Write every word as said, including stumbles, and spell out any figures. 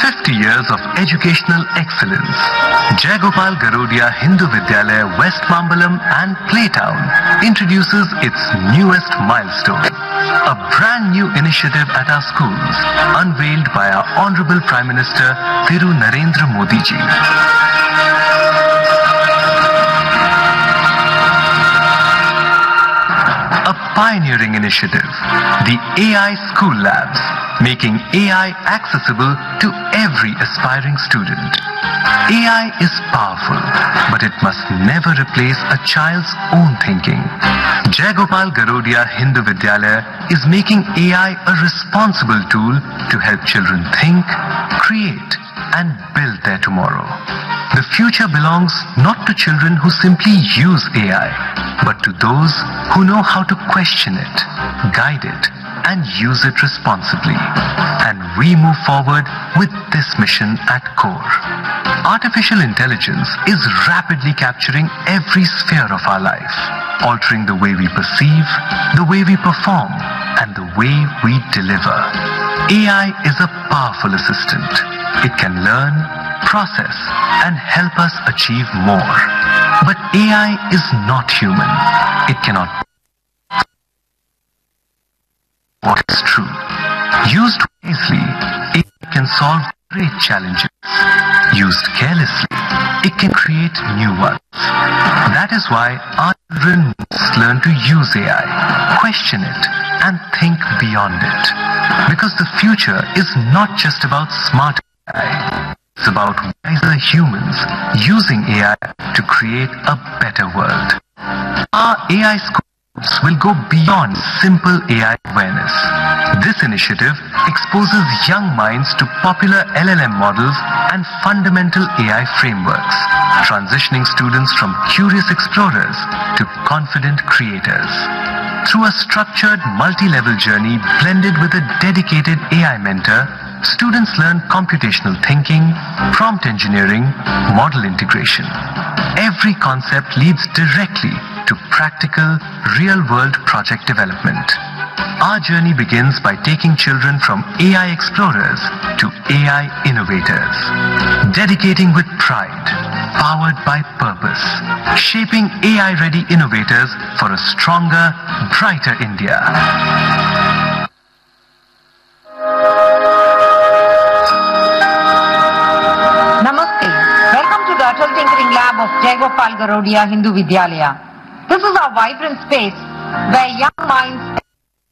fifty years of educational excellence. Jayagopal Garodia Hindu Vidyalaya, West Mambalam and Playtown introduces its newest milestone. A brand new initiative at our schools, unveiled by our Honorable Prime Minister Thiru Narendra Modi ji. A pioneering initiative, the A I School Labs, making A I accessible to every aspiring student. A I is powerful, but it must never replace a child's own thinking. Jayagopal Garodia Hindu Vidyalaya is making A I a responsible tool to help children think, create, and build their tomorrow. The future belongs not to children who simply use A I, but to those who know how to question it, guide it, and use it responsibly. And we move forward with this mission at core. Artificial intelligence is rapidly capturing every sphere of our life, altering the way we perceive, the way we perform, and the way we deliver. A I is a powerful assistant. It can learn, process, and help us achieve more. But A I is not human. It cannot. What is true? Used wisely, it can solve great challenges. Used carelessly, it can create new ones. That is why our children must learn to use A I, question it, and think beyond it. Because the future is not just about smart A I. It's about wiser humans using A I to create a better world. Our A I schools will go beyond simple A I awareness. This initiative exposes young minds to popular L L M models and fundamental A I frameworks, transitioning students from curious explorers to confident creators. Through a structured multi-level journey blended with a dedicated A I mentor, students learn computational thinking, prompt engineering, model integration. Every concept leads directly to practical, real-world project development. Our journey begins by taking children from A I explorers to A I innovators, dedicating with pride, powered by purpose, shaping A I-ready innovators for a stronger, brighter India. Namaste. Welcome to the Atal Tinkering Lab of Jayagopal Garodia Hindu Vidyalaya. This is our vibrant space where young minds